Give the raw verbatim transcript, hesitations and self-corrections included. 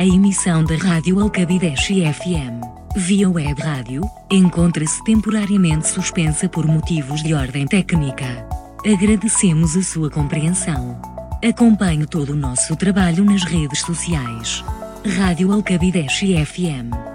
A emissão da Rádio Alcabideche F M, via web rádio, encontra-se temporariamente suspensa por motivos de ordem técnica. Agradecemos a sua compreensão. Acompanhe todo o nosso trabalho nas redes sociais. Rádio Alcabideche F M.